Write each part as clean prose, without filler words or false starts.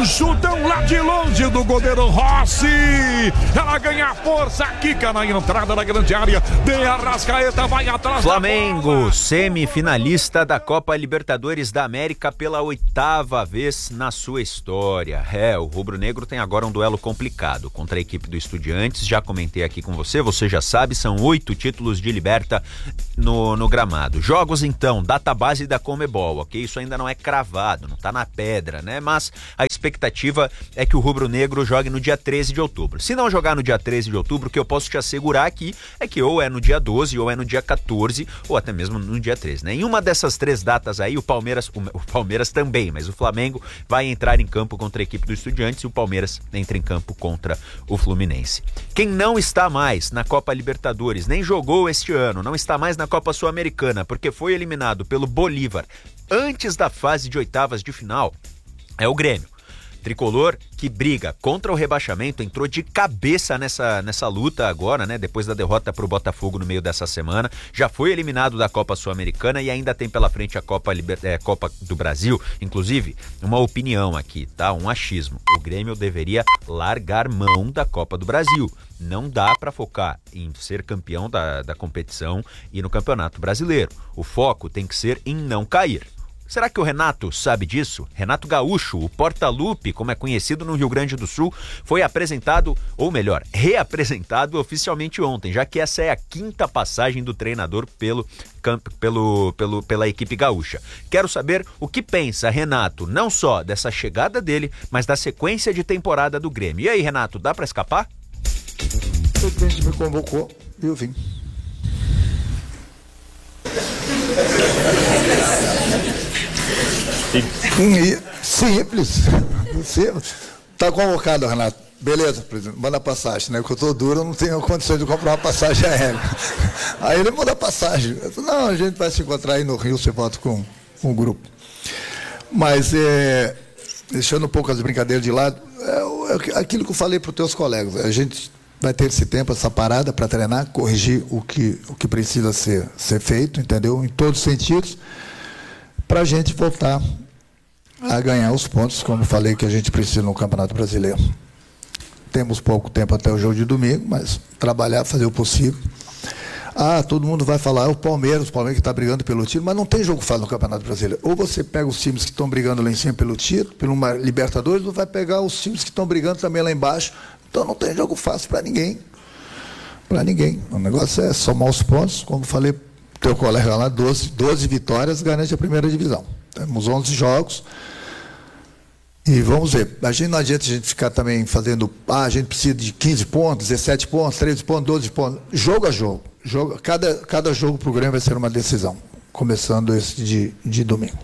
chutão lá de longe do goleiro Rossi. Ela ganha força, quica na entrada da grande área. De Arrascaeta vai atrás. Flamengo, semifinalista da Copa Libertadores da América pela 8ª vez na sua história. O rubro-negro tem agora um duelo complicado contra a equipe do Estudiantes. Já comentei aqui com você já sabe, são 8 títulos de Liberta no gramado. Jogos então, database da Conmebol, ok? Isso ainda não é cravado, não tá na pedra, né? Mas a expectativa é que o rubro-negro jogue no dia 13 de outubro. Se não jogar no dia 13 de outubro, o que eu posso te assegurar aqui é que ou é no dia 12, ou é no dia 14, ou até mesmo no dia 13, né? Em uma dessas 3 datas aí, o Palmeiras também, mas o Flamengo vai entrar em campo contra a equipe do Estudiantes e o Palmeiras entra em campo contra o Fluminense. Quem não está mais na Copa Libertadores, nem jogou este ano, não está mais na Copa Sul-Americana, porque foi eliminado pelo Bolívar antes da fase de oitavas de final, é o Grêmio. Tricolor que briga contra o rebaixamento, entrou de cabeça nessa luta agora, né? Depois da derrota pro Botafogo no meio dessa semana, já foi eliminado da Copa Sul-Americana e ainda tem pela frente a Copa do Brasil. Inclusive, uma opinião aqui, tá? Um achismo. O Grêmio deveria largar mão da Copa do Brasil. Não dá para focar em ser campeão da competição e no Campeonato Brasileiro. O foco tem que ser em não cair. Será que o Renato sabe disso? Renato Gaúcho, o Porta-Lupe, como é conhecido no Rio Grande do Sul, foi apresentado, ou melhor, reapresentado oficialmente ontem, já que essa é a 5ª passagem do treinador pela equipe gaúcha. Quero saber o que pensa Renato, não só dessa chegada dele, mas da sequência de temporada do Grêmio. E aí, Renato, dá para escapar? O presidente me convocou e eu vim. Simples. Tá convocado, Renato. Beleza, presidente, manda passagem, né? Porque eu tô duro, eu não tenho condições de comprar uma passagem aérea. Aí ele manda passagem. Eu falei, não, a gente vai se encontrar aí no Rio, você volta com o grupo. Mas, deixando um pouco as brincadeiras de lado, aquilo que eu falei para os teus colegas, a gente vai ter esse tempo, essa parada para treinar, corrigir o que precisa ser feito, entendeu? Em todos os sentidos, para a gente voltar a ganhar os pontos, como falei que a gente precisa no Campeonato Brasileiro. Temos pouco tempo até o jogo de domingo, mas trabalhar, fazer o possível. Todo mundo vai falar, o Palmeiras que está brigando pelo título, mas não tem jogo fácil no Campeonato Brasileiro. Ou você pega os times que estão brigando lá em cima pelo título, pelo Libertadores, ou vai pegar os times que estão brigando também lá embaixo. Então não tem jogo fácil para ninguém. Para ninguém. O negócio é somar os pontos, como falei teu colega lá, 12 vitórias garante a primeira divisão. Temos 11 jogos e vamos ver. Não adianta a gente ficar também fazendo, a gente precisa de 15 pontos, 17 pontos, 13 pontos, 12 pontos. Jogo a jogo. Cada jogo para o Grêmio vai ser uma decisão, começando esse de domingo.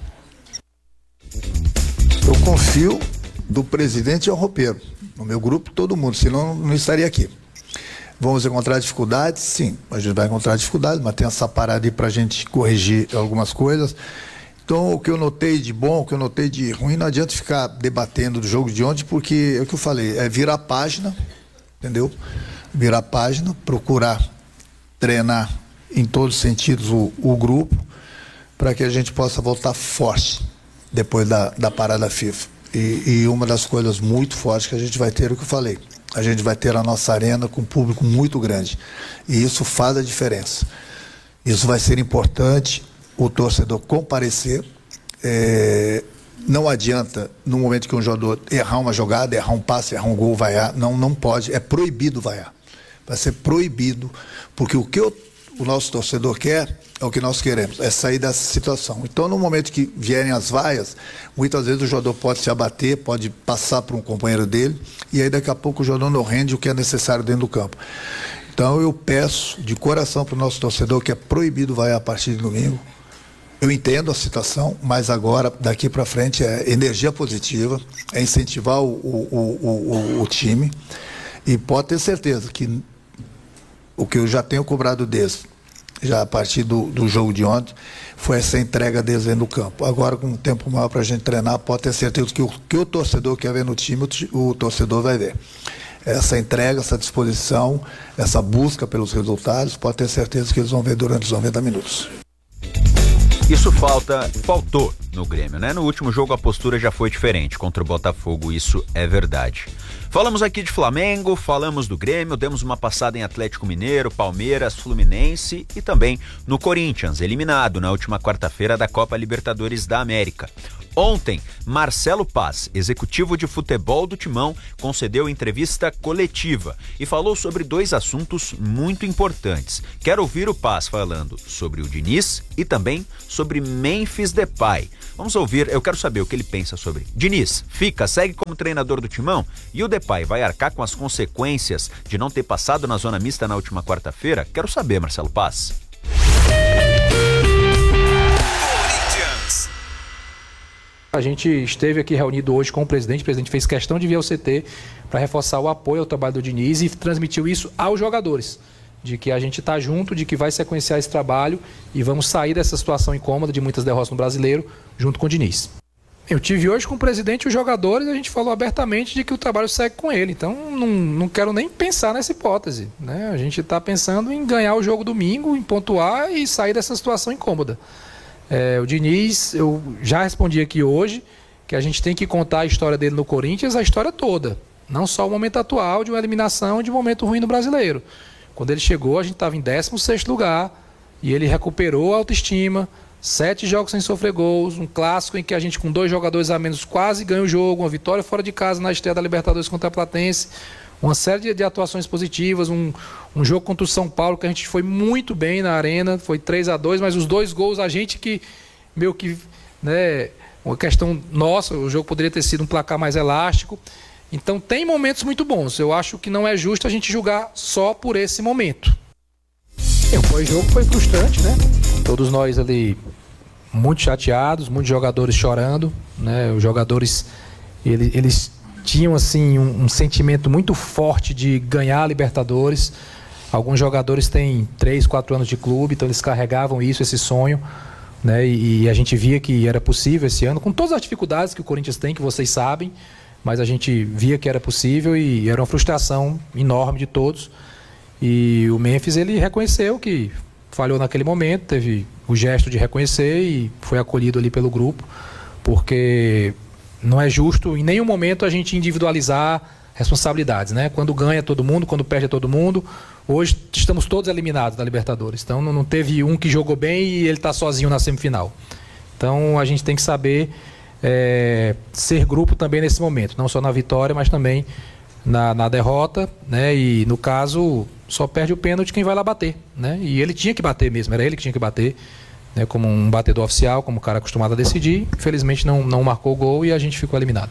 Eu confio do presidente ao roupeiro. No meu grupo, todo mundo, senão não estaria aqui. Vamos encontrar dificuldades? Sim, a gente vai encontrar dificuldades, mas tem essa parada aí para a gente corrigir algumas coisas. Então, o que eu notei de bom, o que eu notei de ruim, não adianta ficar debatendo do jogo de ontem, porque é o que eu falei, é virar a página, entendeu? Virar a página, procurar treinar em todos os sentidos o grupo, para que a gente possa voltar forte depois da parada FIFA. E uma das coisas muito fortes que a gente vai ter, o que eu falei, a gente vai ter a nossa arena com um público muito grande. E isso faz a diferença. Isso vai ser importante, o torcedor comparecer. Não adianta, no momento que um jogador errar uma jogada, errar um passe, errar um gol, vaiar. Não pode, é proibido vaiar. Vai ser proibido, porque o que o nosso torcedor quer é o que nós queremos, é sair dessa situação. Então, no momento que vierem as vaias, muitas vezes o jogador pode se abater, pode passar para um companheiro dele, e aí daqui a pouco o jogador não rende o que é necessário dentro do campo. Então, eu peço de coração para o nosso torcedor que é proibido vaiar a partir de domingo. Eu entendo a situação, mas agora, daqui para frente, é energia positiva, é incentivar o time, e pode ter certeza que o que eu já tenho cobrado deles, já a partir do jogo de ontem, foi essa entrega deles dentro do campo. Agora, com um tempo maior para a gente treinar, pode ter certeza que o que o torcedor quer ver no time, o torcedor vai ver. Essa entrega, essa disposição, essa busca pelos resultados, pode ter certeza que eles vão ver durante os 90 minutos. Isso faltou no Grêmio, né? No último jogo a postura já foi diferente contra o Botafogo, isso é verdade. Falamos aqui de Flamengo, falamos do Grêmio, demos uma passada em Atlético Mineiro, Palmeiras, Fluminense e também no Corinthians, eliminado na última quarta-feira da Copa Libertadores da América. Ontem, Marcelo Paz, executivo de futebol do Timão, concedeu entrevista coletiva e falou sobre 2 assuntos muito importantes. Quero ouvir o Paz falando sobre o Diniz e também sobre Memphis Depay. Vamos ouvir, eu quero saber o que ele pensa sobre. Diniz, segue como treinador do Timão? E o Depay vai arcar com as consequências de não ter passado na zona mista na última quarta-feira? Quero saber, Marcelo Paz. A gente esteve aqui reunido hoje com o presidente fez questão de vir ao CT para reforçar o apoio ao trabalho do Diniz e transmitiu isso aos jogadores, de que a gente está junto, de que vai sequenciar esse trabalho e vamos sair dessa situação incômoda de muitas derrotas no Brasileiro junto com o Diniz. Eu tive hoje com o presidente e os jogadores, a gente falou abertamente de que o trabalho segue com ele, então não quero nem pensar nessa hipótese, né? A gente está pensando em ganhar o jogo domingo, em pontuar e sair dessa situação incômoda. O Diniz, eu já respondi aqui hoje que a gente tem que contar a história dele no Corinthians, a história toda, não só o momento atual de uma eliminação de um momento ruim no Brasileiro. Quando ele chegou, a gente estava em 16º lugar e ele recuperou a autoestima, 7 jogos sem sofrer gols, um clássico em que a gente com 2 jogadores a menos quase ganha o jogo, uma vitória fora de casa na estreia da Libertadores contra a Platense, uma série de atuações positivas, um jogo contra o São Paulo que a gente foi muito bem na arena, foi 3-2, mas os 2 gols a gente que, né, uma questão nossa, o jogo poderia ter sido um placar mais elástico. Então tem momentos muito bons, eu acho que não é justo a gente julgar só por esse momento. O pós-jogo foi frustrante, né? Todos nós ali muito chateados, muitos jogadores chorando, né? Os jogadores, eles tinham assim um sentimento muito forte de ganhar a Libertadores. Alguns jogadores têm 3, 4 anos de clube, então eles carregavam esse sonho, né? E a gente via que era possível esse ano, com todas as dificuldades que o Corinthians tem, que vocês sabem, mas a gente via que era possível e era uma frustração enorme de todos. E o Memphis, ele reconheceu que falhou naquele momento, teve o gesto de reconhecer e foi acolhido ali pelo grupo, porque não é justo em nenhum momento a gente individualizar responsabilidades, né? Quando ganha todo mundo, quando perde todo mundo. Hoje estamos todos eliminados da Libertadores, então não teve um que jogou bem e ele está sozinho na semifinal. Então a gente tem que saber ser grupo também nesse momento, não só na vitória, mas também na derrota, né? E no caso só perde o pênalti quem vai lá bater, né? E ele tinha que bater mesmo, era ele que tinha que bater, né? Como um batedor oficial, como um cara acostumado a decidir. Infelizmente não marcou o gol e a gente ficou eliminado.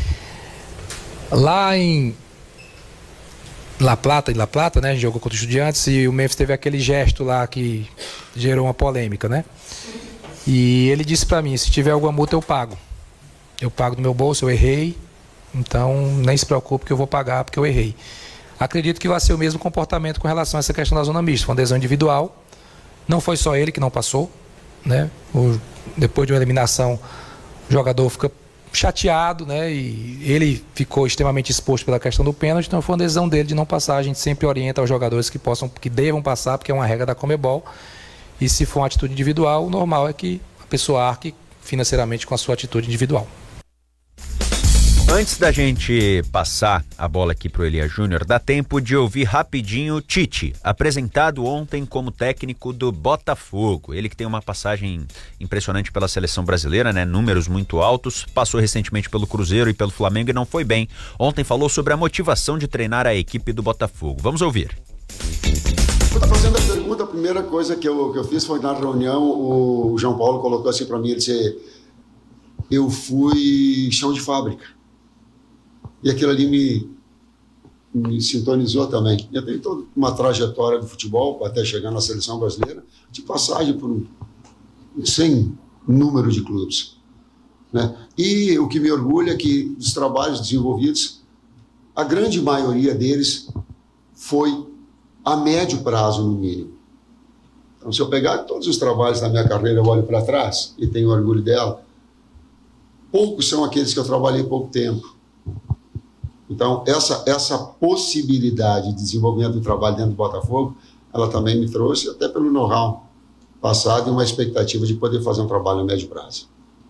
Lá em La Plata, né? A gente jogou contra o Estudiantes e o Memphis teve aquele gesto lá que gerou uma polêmica, né? E ele disse pra mim, se tiver alguma multa eu pago. Eu pago do meu bolso, eu errei, então nem se preocupe que eu vou pagar porque eu errei. Acredito que vai ser o mesmo comportamento com relação a essa questão da zona mista. Foi uma adesão individual, não foi só ele que não passou, né? Depois de uma eliminação, o jogador fica chateado, né? E ele ficou extremamente exposto pela questão do pênalti, então foi uma decisão dele de não passar. A gente sempre orienta os jogadores que devam passar, porque é uma regra da Conmebol. E se for uma atitude individual, o normal é que a pessoa arque financeiramente com a sua atitude individual. Antes da gente passar a bola aqui pro Elias Júnior, dá tempo de ouvir rapidinho Tite, apresentado ontem como técnico do Botafogo. Ele que tem uma passagem impressionante pela seleção brasileira, né? Números muito altos, passou recentemente pelo Cruzeiro e pelo Flamengo e não foi bem. Ontem falou sobre a motivação de treinar a equipe do Botafogo. Vamos ouvir. Eu estou fazendo a pergunta, a primeira coisa que eu fiz foi na reunião, o João Paulo colocou assim para mim, ele disse, eu fui chão de fábrica. E aquilo ali me sintonizou também. Eu tenho toda uma trajetória do futebol, até chegar na seleção brasileira, de passagem por sem número de clubes, né? E o que me orgulha é que dos trabalhos desenvolvidos, a grande maioria deles foi a médio prazo, no mínimo. Então, se eu pegar todos os trabalhos da minha carreira, eu olho para trás e tenho orgulho dela, poucos são aqueles que eu trabalhei pouco tempo. Então, essa possibilidade de desenvolvimento do trabalho dentro do Botafogo, ela também me trouxe, até pelo know-how, passado e uma expectativa de poder fazer um trabalho a médio prazo.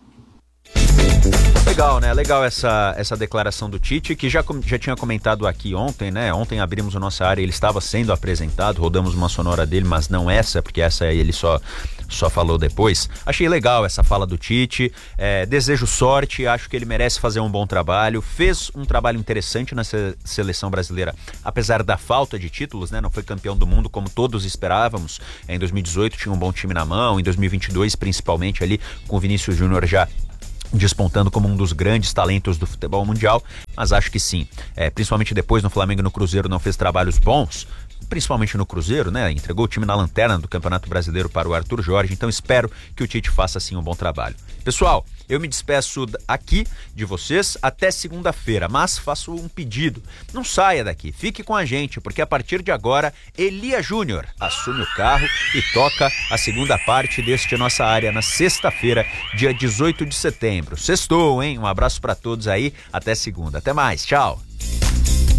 Legal, né? Legal essa declaração do Tite, que já tinha comentado aqui ontem, né? Ontem abrimos a nossa área, ele estava sendo apresentado, rodamos uma sonora dele, mas não essa, porque essa ele só falou depois. Achei legal essa fala do Tite, desejo sorte, acho que ele merece fazer um bom trabalho, fez um trabalho interessante na seleção brasileira, apesar da falta de títulos, né? Não foi campeão do mundo como todos esperávamos. Em 2018 tinha um bom time na mão, em 2022 principalmente ali com o Vinícius Júnior já despontando como um dos grandes talentos do futebol mundial, mas acho que sim, principalmente depois no Flamengo e no Cruzeiro não fez trabalhos bons, principalmente no Cruzeiro, né? Entregou o time na lanterna do Campeonato Brasileiro para o Arthur Jorge, então espero que o Tite faça assim um bom trabalho. Pessoal, eu me despeço aqui de vocês até segunda-feira, mas faço um pedido, não saia daqui, fique com a gente, porque a partir de agora, Elia Júnior assume o carro e toca a segunda parte deste Nossa Área na sexta-feira, dia 18 de setembro. Sextou, hein? Um abraço para todos aí, até segunda, até mais, tchau!